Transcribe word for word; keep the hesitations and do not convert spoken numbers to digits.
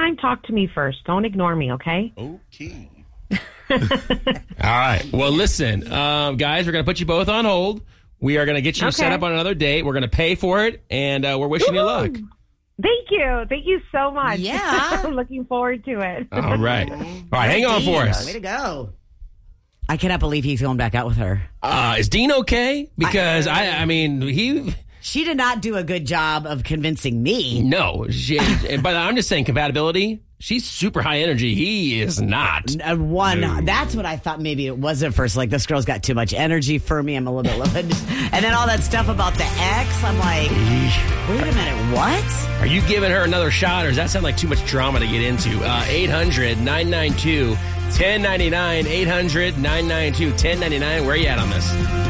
time, talk to me first. Don't ignore me, okay? Okay. All right. Well, listen, um, guys, we're going to put you both on hold. We are going to get you Okay. set up on another date. We're going to pay for it, and uh, we're wishing you luck. Thank you. Thank you so much. Yeah. I'm looking forward to it. All right. All right, hang on for us. Way to go. I cannot believe he's going back out with her. Uh, is Dean okay? Because, I, I mean, he... She did not do a good job of convincing me. No. She, but I'm just saying compatibility. She's super high energy. He is not. Uh, one, No. that's what I thought maybe it was at first. Like, this girl's got too much energy for me. I'm a little bit low. And then all that stuff about the ex, I'm like, wait a minute, what? Are you giving her another shot, or does that sound like too much drama to get into? Uh, eight hundred, nine nine two, one oh nine nine, eight hundred, nine nine two, one oh nine nine. Where are you at on this?